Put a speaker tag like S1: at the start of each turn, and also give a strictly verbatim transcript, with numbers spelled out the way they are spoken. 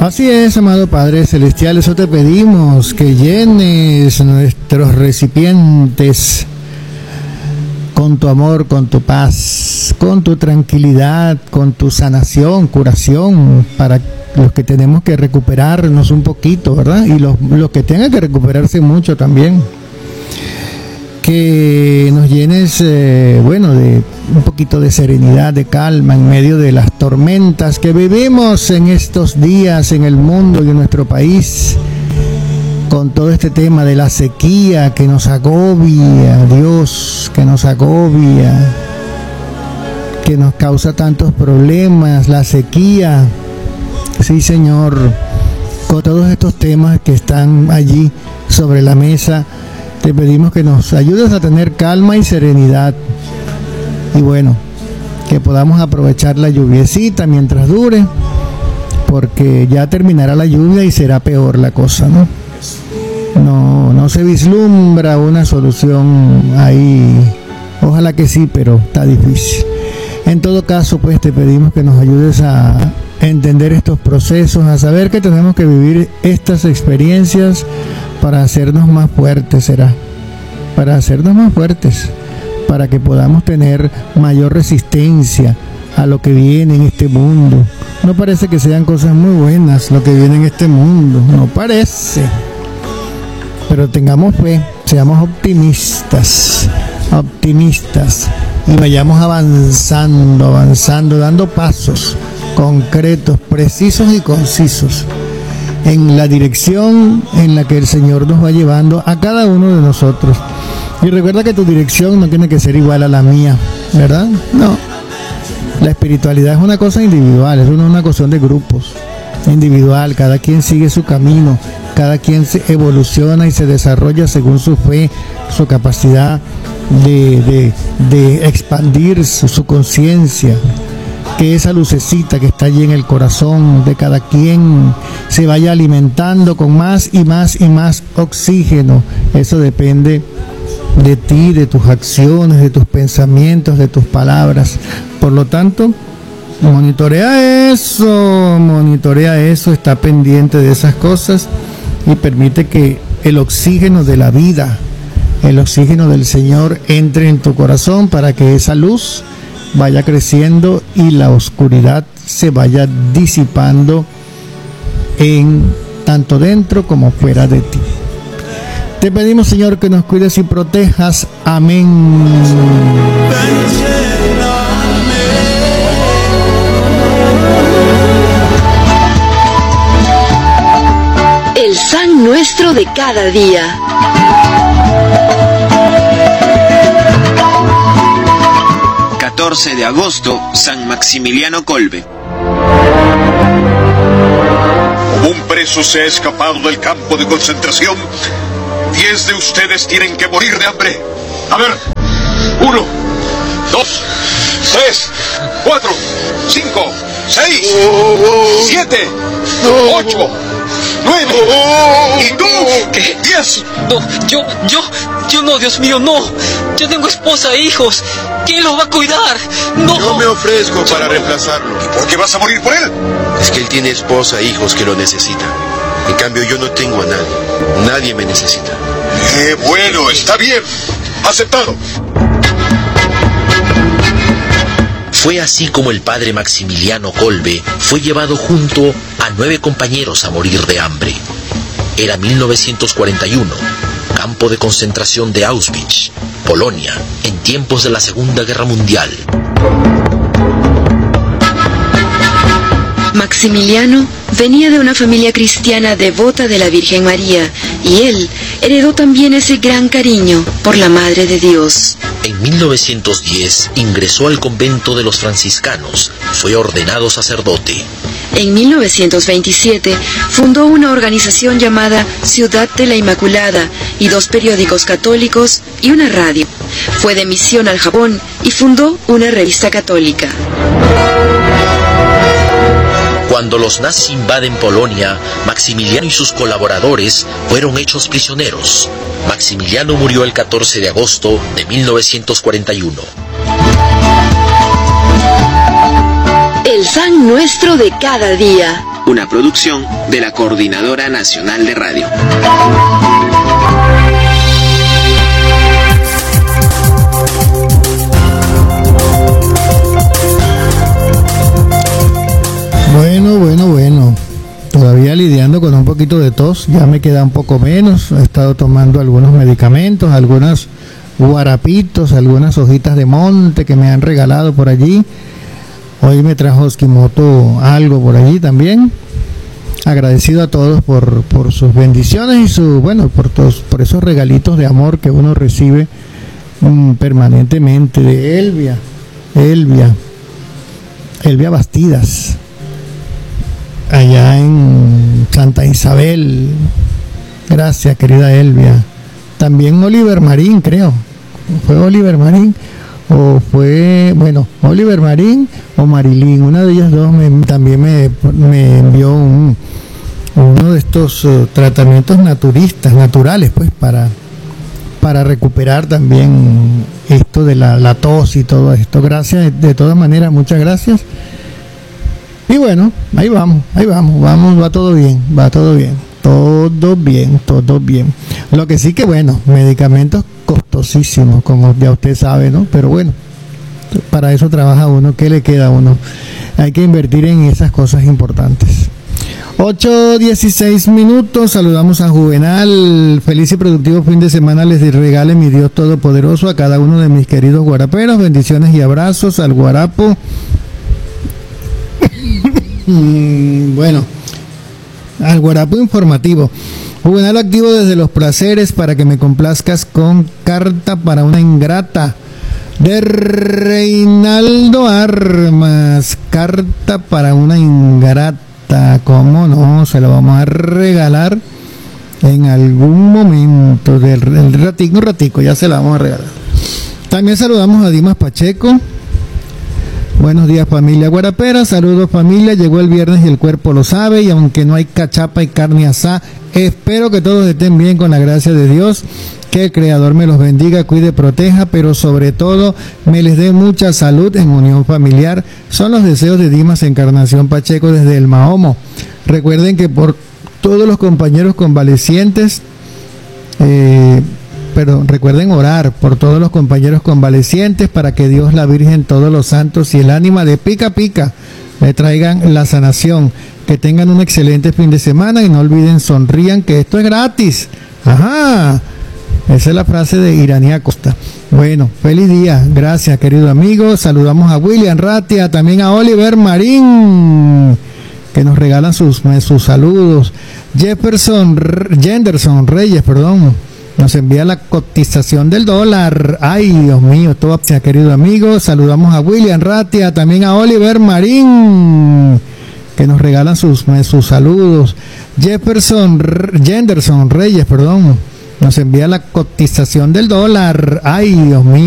S1: Así es, amado Padre Celestial, eso te pedimos, que llenes nuestros recipientes con tu amor, con tu paz, con tu tranquilidad, con tu sanación, curación, para los que tenemos que recuperarnos un poquito, ¿verdad? Y los, los que tengan que recuperarse mucho también. Que nos llenes, eh, bueno, de un poquito de serenidad, de calma en medio de las tormentas que vivimos en estos días en el mundo y en nuestro país, con todo este tema de la sequía que nos agobia, Dios, que nos agobia, que nos causa tantos problemas, la sequía. Sí, Señor, con todos estos temas que están allí sobre la mesa, te pedimos que nos ayudes a tener calma y serenidad. Y bueno, que podamos aprovechar la lluviecita mientras dure, porque ya terminará la lluvia y será peor la cosa, ¿no? No, no se vislumbra una solución ahí. Ojalá que sí, pero está difícil. En todo caso, pues te pedimos que nos ayudes a entender estos procesos, a saber que tenemos que vivir estas experiencias para hacernos más fuertes, será, para hacernos más fuertes, para que podamos tener mayor resistencia a lo que viene en este mundo. No parece que sean cosas muy buenas lo que viene en este mundo, no parece, pero tengamos fe, seamos optimistas, optimistas, y vayamos avanzando, avanzando, dando pasos concretos, precisos y concisos en la dirección en la que el Señor nos va llevando a cada uno de nosotros. Y recuerda que tu dirección no tiene que ser igual a la mía, ¿verdad? No. La espiritualidad es una cosa individual, es una, una cuestión de grupos. Individual, cada quien sigue su camino, cada quien se evoluciona y se desarrolla según su fe, su capacidad de, de, de expandir su, su conciencia. Que esa lucecita que está allí en el corazón de cada quien se vaya alimentando con más y más y más oxígeno. Eso depende de ti, de tus acciones, de tus pensamientos, de tus palabras. Por lo tanto, monitorea eso, monitorea eso, está pendiente de esas cosas y permite que el oxígeno de la vida, el oxígeno del Señor entre en tu corazón para que esa luz vaya creciendo y la oscuridad se vaya disipando en tanto dentro como fuera de ti. Te pedimos, Señor, que nos cuides y protejas. Amén.
S2: El San Nuestro de cada día.
S3: catorce de agosto, San Maximiliano Kolbe.
S4: Un preso se ha escapado del campo de concentración. Diez de ustedes tienen que morir de hambre. A ver, uno, dos, tres, cuatro, cinco, seis, siete, ocho, nueve, y tú,
S5: ¿qué?
S4: diez.
S5: No, yo, yo, yo no, Dios mío, no. Yo tengo esposa e hijos. ¿Quién los va a cuidar? No.
S6: Yo me ofrezco para reemplazarlo.
S4: ¿Y por qué vas a morir por él?
S6: Es que él tiene esposa e hijos que lo necesitan. En cambio, yo no tengo a nadie. Nadie me necesita.
S4: Eh, bueno, está bien. Aceptado.
S7: Fue así como el padre Maximiliano Kolbe fue llevado junto a nueve compañeros a morir de hambre. Era mil novecientos cuarenta y uno, campo de concentración de Auschwitz, Polonia, en tiempos de la Segunda Guerra Mundial.
S2: Maximiliano venía de una familia cristiana devota de la Virgen María, y él heredó también ese gran cariño por la Madre de Dios.
S7: En mil novecientos diez ingresó al convento de los franciscanos, fue ordenado sacerdote.
S2: En mil novecientos veintisiete fundó una organización llamada Ciudad de la Inmaculada y dos periódicos católicos y una radio. Fue de misión al Japón y fundó una revista católica.
S7: Cuando los nazis invaden Polonia, Maximiliano y sus colaboradores fueron hechos prisioneros. Maximiliano murió el catorce de agosto de mil novecientos cuarenta y uno.
S2: El San Nuestro de cada día.
S3: una producción de la Coordinadora Nacional de Radio.
S1: Bueno, bueno, bueno. Todavía lidiando con un poquito de tos, ya me queda un poco menos. He estado tomando algunos medicamentos, algunos guarapitos, algunas hojitas de monte que me han regalado por allí. Hoy me trajo Esquimoto algo por allí también. Agradecido a todos por, por sus bendiciones y su, bueno, por todos, por esos regalitos de amor que uno recibe mm, permanentemente de Elvia, Elvia, Elvia Bastidas, allá en Santa Isabel. Gracias, querida Elvia. También Oliver Marín, creo. Fue Oliver Marín o fue, bueno, Oliver Marín o Marilyn, una de ellas dos me, también me, me envió un, uno de estos uh, tratamientos naturistas, naturales, pues, para, para recuperar también esto de la, la tos y todo esto. Gracias, de todas maneras, muchas gracias. Y bueno, ahí vamos, ahí vamos, vamos, va todo bien, va todo bien, todo bien, todo bien. Lo que sí que, bueno, medicamentos costosísimos, como ya usted sabe, ¿no? Pero bueno, para eso trabaja uno, ¿qué le queda a uno? Hay que invertir en esas cosas importantes. ocho dieciséis minutos, saludamos a Juvenal. Feliz y productivo fin de semana les regale mi Dios Todopoderoso a cada uno de mis queridos guaraperos. Bendiciones y abrazos al guarapo. Bueno, al guarapo informativo. Juvenal activo desde Los Placeres para que me complazcas con Carta para una ingrata de Reinaldo Armas. Carta para una ingrata, ¿cómo no? Se lo vamos a regalar en algún momento del, del ratico, un ratico, ya se la vamos a regalar. También saludamos a Dimas Pacheco. Buenos días, familia guarapera, saludos familia, llegó el viernes y el cuerpo lo sabe, y aunque no hay cachapa y carne asá, espero que todos estén bien con la gracia de Dios, que el Creador me los bendiga, cuide, proteja, pero sobre todo me les dé mucha salud en unión familiar. Son los deseos de Dimas Encarnación Pacheco desde el Mahomo. Recuerden que por todos los compañeros convalecientes, eh, pero recuerden orar por todos los compañeros convalecientes para que Dios, la Virgen, todos los santos y el ánima de pica pica le traigan la sanación. Que tengan un excelente fin de semana y no olviden, sonrían, que esto es gratis. Ajá, esa es la frase de Iranía Costa. Bueno, feliz día, gracias, querido amigo. Saludamos a William Ratia, también a Oliver Marín, que nos regalan sus, sus saludos. Jefferson, Jenderson Reyes, perdón, nos envía la cotización del dólar. Ay, Dios mío, todo sea, querido amigo. Saludamos a William Ratia, también a Oliver Marín, que nos regalan sus, sus saludos. Jefferson, Jenderson Reyes, perdón, nos envía la cotización del dólar. Ay, Dios mío.